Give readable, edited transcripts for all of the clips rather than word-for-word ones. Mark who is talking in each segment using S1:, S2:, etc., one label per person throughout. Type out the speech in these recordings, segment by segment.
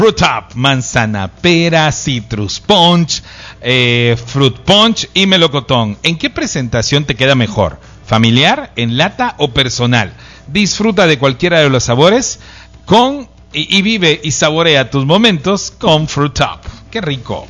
S1: Fruit Up, manzana, pera, citrus punch, fruit punch y melocotón. ¿En qué presentación te queda mejor? ¿Familiar, en lata o personal? Disfruta de cualquiera de los sabores y vive y saborea tus momentos con Fruit Up. ¡Qué rico!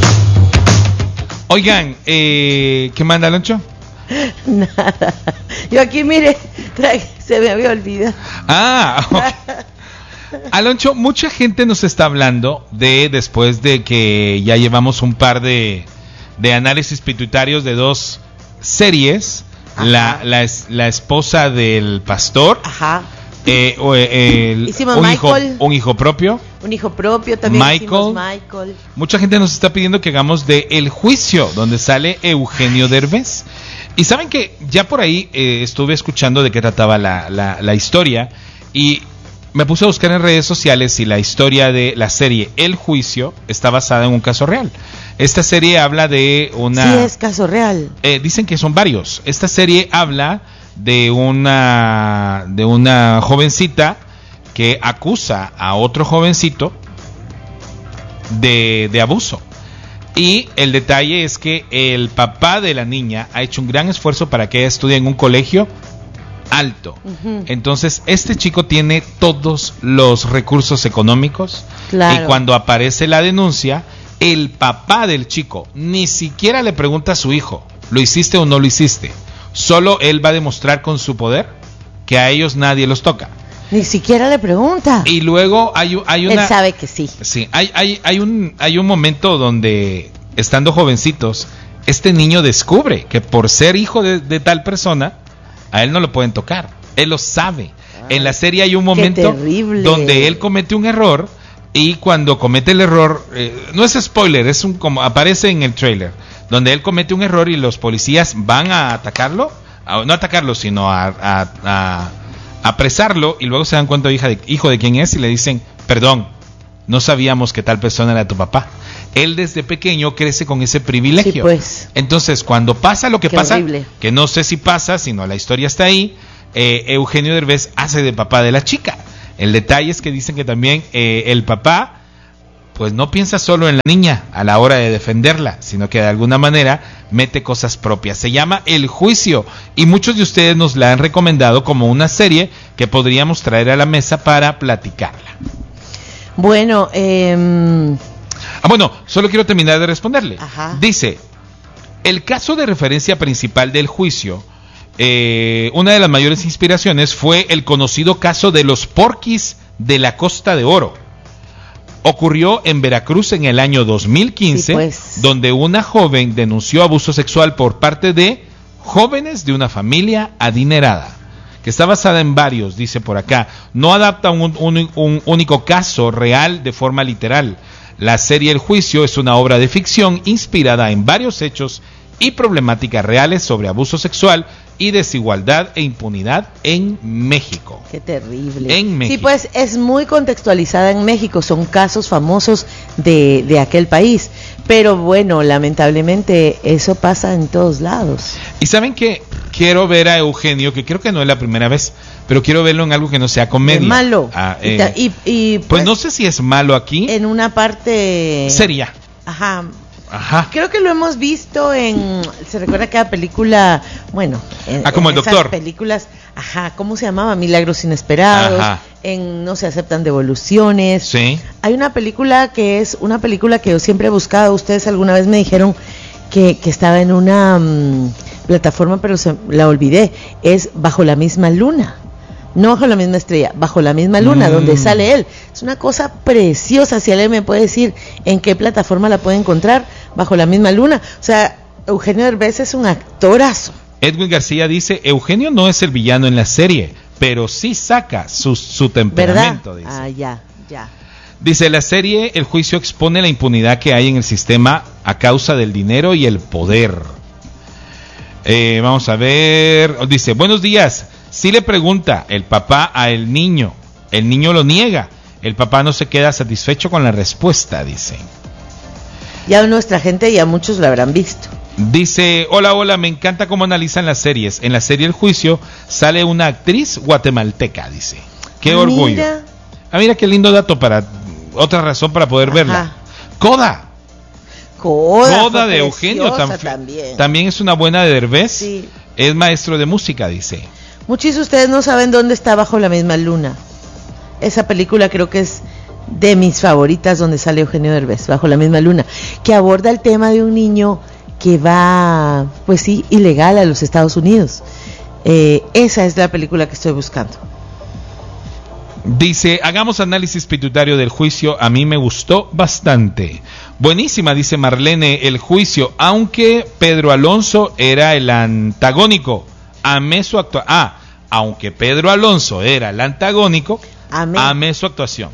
S1: Oigan, ¿qué manda, Aloncho?
S2: Nada. Yo aquí, mire, se me había olvidado.
S1: Okay. Aloncho, mucha gente nos está hablando después de que ya llevamos un par de análisis pituitarios de 2 series. La esposa del pastor.
S2: Ajá.
S1: Hicimos un hijo propio.
S2: Un hijo propio también. Michael.
S1: Mucha gente nos está pidiendo que hagamos de El Juicio, donde sale Eugenio Derbez. Y saben que ya por ahí estuve escuchando de qué trataba la historia y me puse a buscar en redes sociales si la historia de la serie El Juicio está basada en un caso real. Esta serie habla de una...
S2: Sí, es caso real.
S1: Dicen que son varios. Esta serie habla de una jovencita que acusa a otro jovencito de abuso. Y el detalle es que el papá de la niña ha hecho un gran esfuerzo para que ella estudie en un colegio alto. Uh-huh. Entonces, este chico tiene todos los recursos económicos. Claro. Y cuando aparece la denuncia, el papá del chico ni siquiera le pregunta a su hijo, ¿lo hiciste o no lo hiciste? Solo él va a demostrar con su poder que a ellos nadie los toca.
S2: Ni siquiera le pregunta.
S1: Y luego hay una...
S2: Él sabe que sí.
S1: Sí, hay un momento donde, estando jovencitos, este niño descubre que por ser hijo de tal persona, a él no lo pueden tocar. Él lo sabe. En la serie hay un momento donde él comete un error y cuando comete el error, no es spoiler, es como aparece en el trailer, donde él comete un error y los policías van a atacarlo, no atacarlo, sino a apresarlo, y luego se dan cuenta hijo de quién es y le dicen, perdón, no sabíamos que tal persona era tu papá. Él desde pequeño crece con ese privilegio. Sí, pues. Entonces, cuando pasa lo que pasa, horrible, que no sé si pasa, sino la historia está ahí, Eugenio Derbez hace de papá de la chica. El detalle es que dicen que también el papá pues no piensa solo en la niña a la hora de defenderla, sino que de alguna manera mete cosas propias. Se llama El Juicio y muchos de ustedes nos la han recomendado como una serie que podríamos traer a la mesa para platicarla.
S2: Bueno,
S1: bueno, solo quiero terminar de responderle.
S2: Ajá.
S1: Dice, el caso de referencia principal del juicio, una de las mayores inspiraciones fue el conocido caso de los Porquis de la Costa de Oro. Ocurrió en Veracruz en el año 2015, sí, pues, donde una joven denunció abuso sexual por parte de jóvenes de una familia adinerada, que está basada en varios, dice por acá. No adapta un único caso real de forma literal. La serie El Juicio es una obra de ficción inspirada en varios hechos y problemáticas reales sobre abuso sexual y desigualdad e impunidad en México.
S2: Qué terrible.
S1: En México.
S2: Sí, pues es muy contextualizada en México, son casos famosos de aquel país, pero bueno, lamentablemente eso pasa en todos lados.
S1: Y saben que quiero ver a Eugenio, que creo que no es la primera vez, pero quiero verlo en algo que no sea comedia.
S2: Es malo.
S1: Pues no sé si es malo aquí.
S2: En una parte...
S1: Seria.
S2: Ajá.
S1: Ajá.
S2: Creo que lo hemos visto se recuerda cada película, bueno,
S1: como el doctor.
S2: Películas, ¿cómo se llamaba? Milagros Inesperados, en No se aceptan devoluciones.
S1: Sí.
S2: Hay una película que es una película que yo siempre he buscado, ustedes alguna vez me dijeron que estaba en una plataforma, pero la olvidé, es Bajo la misma luna. No Bajo la misma estrella, Bajo la misma luna, donde sale él. Es una cosa preciosa. Si alguien me puede decir en qué plataforma la puede encontrar, Bajo la misma luna. O sea, Eugenio Derbez es un actorazo.
S1: Edwin García dice, Eugenio no es el villano en la serie, pero sí saca su temperamento. Dice.
S2: Ya.
S1: Dice, la serie El Juicio expone la impunidad que hay en el sistema a causa del dinero y el poder. Vamos a ver. Dice, buenos días. Si le pregunta el papá a el niño lo niega, el papá no se queda satisfecho con la respuesta, dice.
S2: Ya nuestra gente, ya muchos lo habrán visto.
S1: Dice, hola, me encanta cómo analizan las series. En la serie El Juicio sale una actriz guatemalteca, dice. Qué orgullo. Mira qué lindo dato para otra razón para poder
S2: Ajá.
S1: verla. Coda
S2: Coda
S1: de Eugenio también es una buena de Derbez.
S2: Sí.
S1: Es maestro de música, dice.
S2: Muchos de ustedes no saben dónde está Bajo la misma luna. Esa película creo que es de mis favoritas, donde sale Eugenio Derbez, Bajo la misma luna, que aborda el tema de un niño que va, pues sí, ilegal a los Estados Unidos. Esa es la película que estoy buscando.
S1: Dice, hagamos análisis pituitario del juicio, a mí me gustó bastante. Buenísima, dice Marlene, el juicio, aunque Pedro Alonso era el antagónico, amé su actuación. Aunque Pedro Alonso era el antagónico, amé su actuación.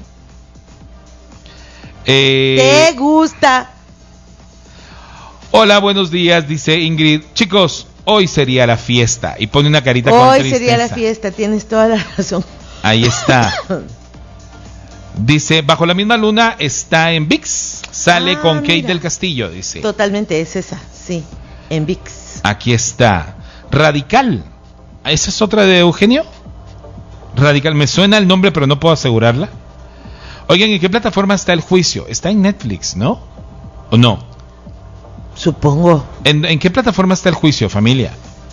S2: ¿Te gusta?
S1: Hola, buenos días, dice Ingrid. Chicos, hoy sería la fiesta. Y pone una carita con tristeza.
S2: Hoy sería la fiesta, tienes toda la razón.
S1: Ahí está. Dice, Bajo la misma luna está en ViX. Sale con Kate del Castillo, dice.
S2: Totalmente, es esa, sí, en ViX.
S1: Aquí está. Radical. ¿Esa es otra de Eugenio? Radical, me suena el nombre, pero no puedo asegurarla. Oigan, ¿en qué plataforma está el juicio? Está en Netflix, ¿no? ¿O no?
S2: Supongo.
S1: ¿En qué plataforma está el juicio, familia?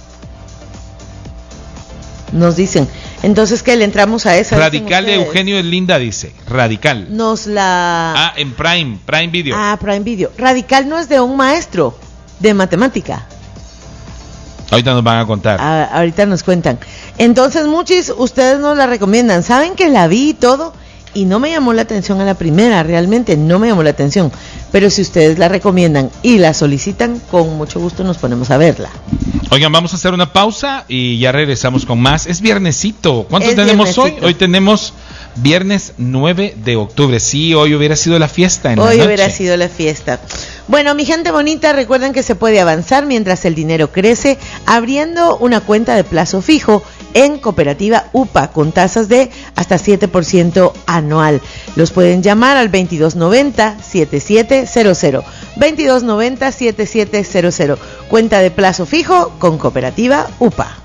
S2: Nos dicen. Entonces, ¿qué? ¿Le entramos a esa?
S1: Radical de Eugenio es linda, dice. Radical. En Prime Video.
S2: Prime Video. Radical no es de un maestro de matemática.
S1: Ahorita nos van a contar.
S2: Ahorita nos cuentan. Entonces, muchos ustedes nos la recomiendan. Saben que la vi y todo, y no me llamó la atención a la primera, realmente no me llamó la atención. Pero si ustedes la recomiendan y la solicitan, con mucho gusto nos ponemos a verla.
S1: Oigan, vamos a hacer una pausa y ya regresamos con más. Es viernesito. ¿Cuánto tenemos hoy? Hoy tenemos viernes 9 de octubre. Sí, hoy hubiera sido la fiesta en la noche.
S2: Hoy hubiera sido la fiesta. Bueno, mi gente bonita, recuerden que se puede avanzar mientras el dinero crece abriendo una cuenta de plazo fijo en Cooperativa UPA con tasas de hasta 7% anual. Los pueden llamar al 2290-7700. 2290-7700. Cuenta de plazo fijo con Cooperativa UPA.